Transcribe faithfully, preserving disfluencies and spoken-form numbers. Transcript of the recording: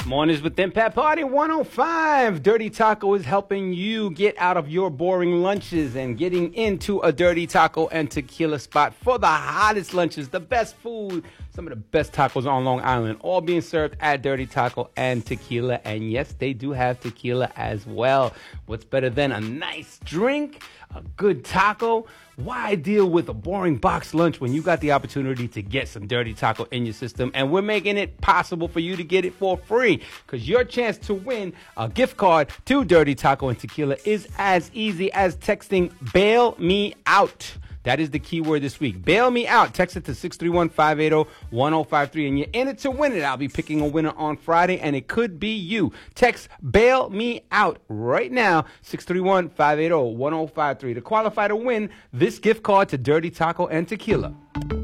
Mornings with Impact Party one oh five. Dirty Taco is helping you get out of your boring lunches and getting into a Dirty Taco and Tequila spot for the hottest lunches, the best food, some of the best tacos on Long Island, all being served at Dirty Taco and Tequila. And yes, they do have tequila as well. What's better than a nice drink, a good taco? Why deal with a boring box lunch when you got the opportunity to get some Dirty Taco in your system? And we're making it possible for you to get it for free, because your chance to win a gift card to Dirty Taco and Tequila is as easy as texting Bail Me Out. That is the key word this week. Bail Me Out. Text it to six three one, five eight zero, one zero five three, and you're in it to win it. I'll be picking a winner on Friday, and it could be you. Text Bail Me Out right now, six three one, five eight zero, one zero five three, to qualify to win this gift card to Dirty Taco and Tequila.